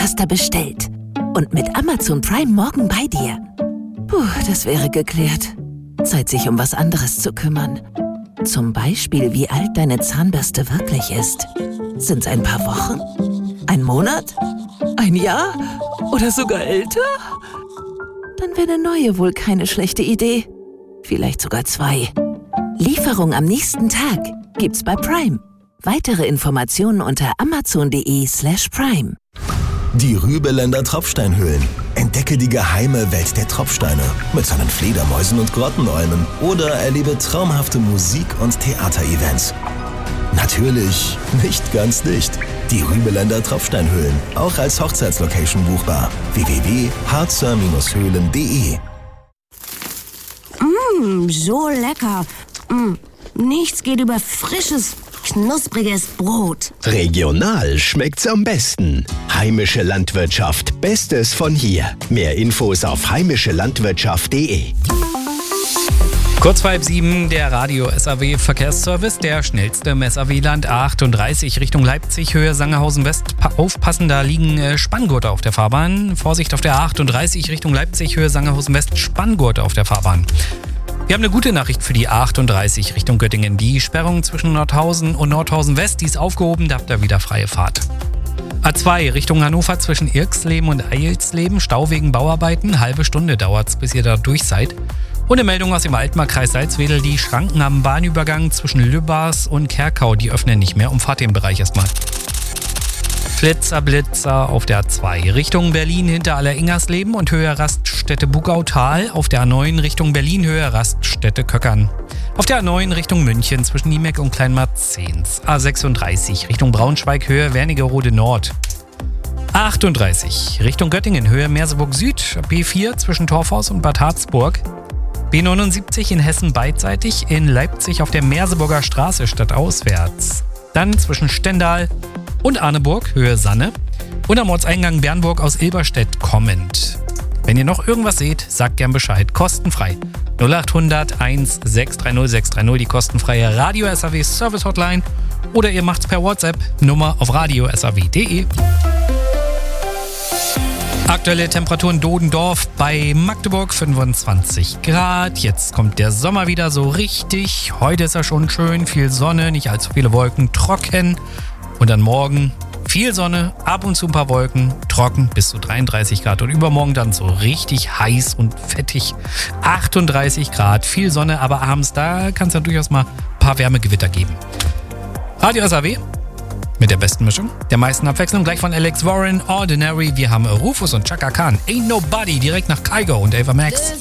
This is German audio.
Zahnpasta bestellt und mit Amazon Prime morgen bei dir. Puh, das wäre geklärt. Zeit, sich um was anderes zu kümmern. Zum Beispiel, wie alt deine Zahnbürste wirklich ist. Sind's ein paar Wochen? Ein Monat? Ein Jahr? Oder sogar älter? Dann wäre eine neue wohl keine schlechte Idee. Vielleicht sogar 2. Lieferung am nächsten Tag gibt's bei Prime. Weitere Informationen unter amazon.de/prime. Die Rübeländer Tropfsteinhöhlen. Entdecke die geheime Welt der Tropfsteine mit seinen Fledermäusen und Grottenolmen oder erlebe traumhafte Musik- und Theaterevents. Natürlich nicht ganz dicht. Die Rübeländer Tropfsteinhöhlen, auch als Hochzeitslocation buchbar. www.harzer-höhlen.de. So lecker. Nichts geht über frisches, knuspriges Brot. Regional schmeckt's am besten. Heimische Landwirtschaft, Bestes von hier. Mehr Infos auf heimischelandwirtschaft.de. Kurz vor 6:30 der Radio-SAW Verkehrsservice, der schnellste im SAW-Land A38 Richtung Leipzig, Höhe Sangerhausen West. Aufpassen, da liegen Spanngurte auf der Fahrbahn. Vorsicht auf der A38 Richtung Leipzig, Höhe Sangerhausen West, Spanngurte auf der Fahrbahn. Wir haben eine gute Nachricht für die A38 Richtung Göttingen. Die Sperrung zwischen Nordhausen und Nordhausen West, die ist aufgehoben, da habt ihr wieder freie Fahrt. A2 Richtung Hannover zwischen Irksleben und Eilsleben, Stau wegen Bauarbeiten. Halbe Stunde dauert's, bis ihr da durch seid. Und eine Meldung aus dem Altmarkkreis Salzwedel. Die Schranken am Bahnübergang zwischen Lübbars und Kerkau, die öffnen nicht mehr. Umfahrt den Bereich erstmal. Blitzer auf der A2 Richtung Berlin hinter Alleringersleben und Höhe Raststätte Bugautal. Auf der A9 Richtung Berlin, Höhe Raststätte Köckern. Auf der A9 Richtung München zwischen Niemeck und Kleinmarzens. A36 Richtung Braunschweig, Höhe Wernigerode Nord. A38 Richtung Göttingen, Höhe Merseburg Süd. B4 zwischen Torfhaus und Bad Harzburg. B79 in Hessen beidseitig, in Leipzig auf der Merseburger Straße stadtauswärts. Dann zwischen Stendal und Arneburg, Höhe Sanne. Und am Ortseingang Bernburg aus Ilberstedt kommend. Wenn ihr noch irgendwas seht, sagt gern Bescheid. Kostenfrei. 0800 1630 630, die kostenfreie Radio-SAW Service Hotline. Oder ihr macht's per WhatsApp, Nummer auf radio-saw.de. Aktuelle Temperaturen Dodendorf bei Magdeburg 25 Grad. Jetzt kommt der Sommer wieder so richtig. Heute ist er schon schön, viel Sonne, nicht allzu viele Wolken, trocken. Und dann morgen viel Sonne, ab und zu ein paar Wolken, trocken bis zu 33 Grad. Und übermorgen dann so richtig heiß und fettig. 38 Grad, viel Sonne, aber abends da kann es ja durchaus mal ein paar Wärmegewitter geben. Radio SAW mit der besten Mischung, der meisten Abwechslung, gleich von Alex Warren, Ordinary. Wir haben Rufus und Chaka Khan, Ain't Nobody, direkt nach Kygo und Ava Max.